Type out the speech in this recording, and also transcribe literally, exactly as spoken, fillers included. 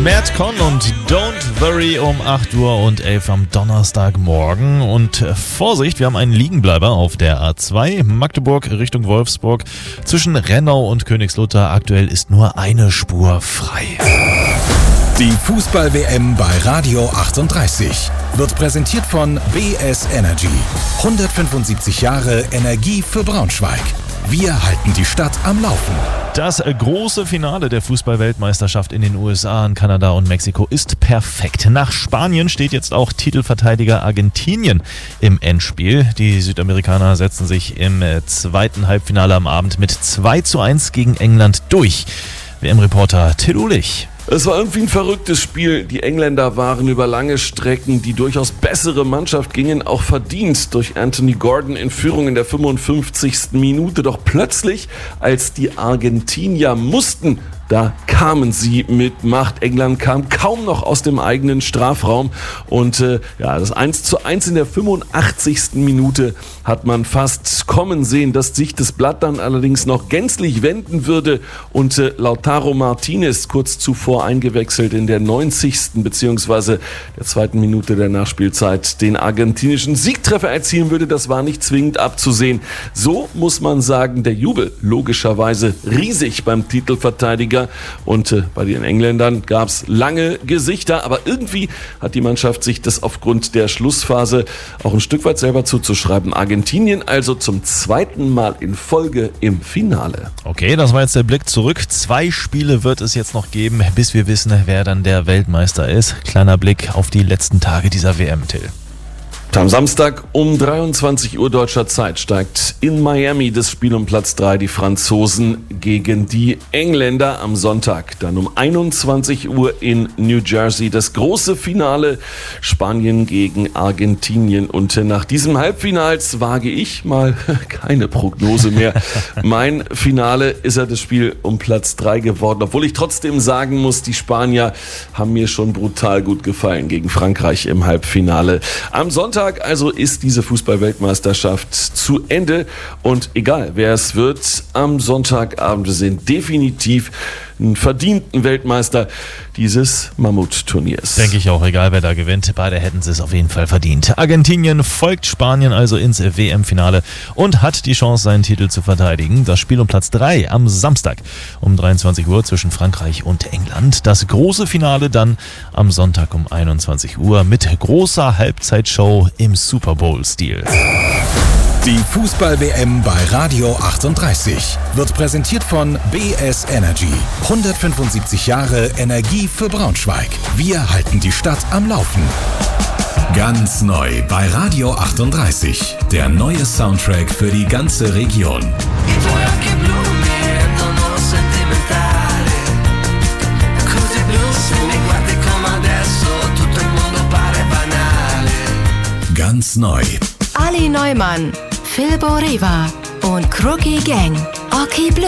Matt Conn und Don't Worry um acht Uhr und elf am Donnerstagmorgen. Und Vorsicht, wir haben einen Liegenbleiber auf der A zwei, Magdeburg Richtung Wolfsburg. Zwischen Rennau und Königslutter aktuell ist nur eine Spur frei. Die Fußball-W M bei Radio achtunddreißig wird präsentiert von B S Energy. hundertfünfundsiebzig Jahre Energie für Braunschweig. Wir halten die Stadt am Laufen. Das große Finale der Fußball-Weltmeisterschaft in den U S A, in Kanada und Mexiko ist perfekt. Nach Spanien steht jetzt auch Titelverteidiger Argentinien im Endspiel. Die Südamerikaner setzen sich im zweiten Halbfinale am Abend mit zwei zu eins gegen England durch. W M-Reporter Till Ulich. Es war irgendwie ein verrücktes Spiel. Die Engländer waren über lange Strecken die durchaus bessere Mannschaft, gingen auch verdient durch Anthony Gordon in Führung in der fünfundfünfzigsten Minute. Doch plötzlich, als die Argentinier mussten, da kamen sie mit Macht. England kam kaum noch aus dem eigenen Strafraum und äh, ja, das eins zu eins in der fünfundachtzigsten Minute hat man fast kommen sehen, dass sich das Blatt dann allerdings noch gänzlich wenden würde und äh, Lautaro Martinez kurz zuvor eingewechselt in der neunzigsten beziehungsweise der zweiten Minute der Nachspielzeit den argentinischen Siegtreffer erzielen würde. Das war nicht zwingend abzusehen. So muss man sagen, der Jubel logischerweise riesig beim Titelverteidiger. Und äh, bei den Engländern gab es lange Gesichter, aber irgendwie hat die Mannschaft sich das aufgrund der Schlussphase auch ein Stück weit selber zuzuschreiben. Argentinien also zum zweiten Mal in Folge im Finale. Okay, das war jetzt der Blick zurück. Zwei Spiele wird es jetzt noch geben, bis wir wissen, wer dann der Weltmeister ist. Kleiner Blick auf die letzten Tage dieser W M, Till. Am Samstag um dreiundzwanzig Uhr deutscher Zeit steigt in Miami das Spiel um Platz drei, die Franzosen gegen die Engländer. Am Sonntag dann um einundzwanzig Uhr in New Jersey das große Finale, Spanien gegen Argentinien. Und nach diesem Halbfinals wage ich mal keine Prognose mehr. Mein Finale ist ja das Spiel um Platz drei geworden, obwohl ich trotzdem sagen muss, die Spanier haben mir schon brutal gut gefallen gegen Frankreich im Halbfinale. Am Sonntag also ist diese Fußball-Weltmeisterschaft zu Ende und egal wer es wird, am Sonntagabend sind definitiv einen verdienten Weltmeister dieses Mammutturniers. Denke ich auch, egal wer da gewinnt, beide hätten sie es auf jeden Fall verdient. Argentinien folgt Spanien also ins W M-Finale und hat die Chance, seinen Titel zu verteidigen. Das Spiel um Platz drei am Samstag um dreiundzwanzig Uhr zwischen Frankreich und England. Das große Finale dann am Sonntag um einundzwanzig Uhr mit großer Halbzeitshow im Super Bowl-Stil. Die Fußball-W M bei Radio achtunddreißig wird präsentiert von B S Energy. hundertfünfundsiebzig Jahre Energie für Braunschweig. Wir halten die Stadt am Laufen. Ganz neu bei Radio achtunddreißig. Der neue Soundtrack für die ganze Region. Ganz neu. Ali Neumann, Phil Boriva und Crookie Gang. Okay Blue.